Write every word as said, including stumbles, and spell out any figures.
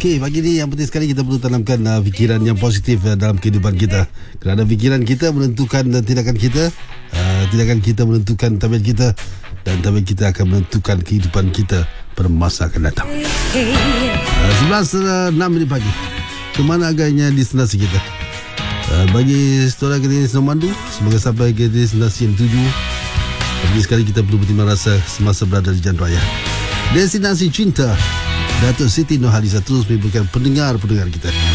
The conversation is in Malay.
Okey, pagi ni yang penting sekali kita perlu tanamkan uh, fikiran yang positif uh, dalam kehidupan kita. Kerana fikiran kita menentukan uh, tindakan kita, uh, tindakan kita menentukan tabiat kita, dan tabiat kita akan menentukan kehidupan kita pada masa akan datang. uh, sebelas enam minit pagi. Kemana agaknya destinasi kita? Uh, bagi saudara kita di Semandu, semoga sampai ke destinasi yang dituju. Tapi sekali kita perlu bertimbang rasa semasa berada di jalan raya. Destinasi cinta, Datuk Siti Nurhaliza terus melibatkan pendengar-pendengar kita.